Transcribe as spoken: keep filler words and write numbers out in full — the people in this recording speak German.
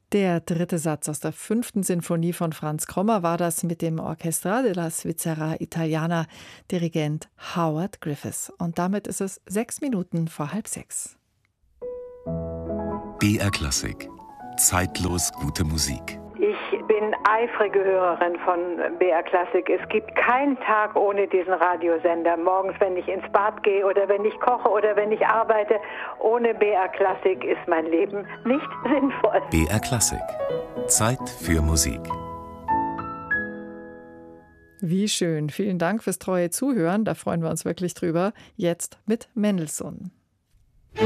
Der dritte Satz aus der fünften Sinfonie von Franz Krommer war das mit dem Orchestra della Svizzera Italiana, Dirigent Howard Griffiths. Und damit ist es sechs Minuten vor halb sechs. B R Klassik. Zeitlos gute Musik. Ich bin eifrige Hörerin von B R Klassik. Es gibt keinen Tag ohne diesen Radiosender. Morgens, wenn ich ins Bad gehe oder wenn ich koche oder wenn ich arbeite. Ohne B R Klassik ist mein Leben nicht sinnvoll. B R Klassik. Zeit für Musik. Wie schön. Vielen Dank fürs treue Zuhören. Da freuen wir uns wirklich drüber. Jetzt mit Mendelssohn.